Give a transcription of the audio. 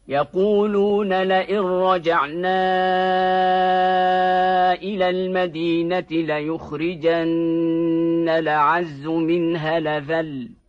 يقولون لئن رجعنا إلى المدينة ليخرجن الأعز منها الأذل